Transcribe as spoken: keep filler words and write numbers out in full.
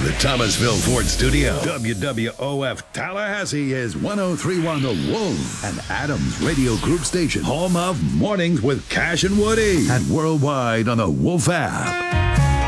the Thomasville Ford Studio. W W O F Tallahassee is one oh three point one The Wolf, an Adams Radio Group station, home of Mornings with Cash and Woody, and worldwide on the Wolf app.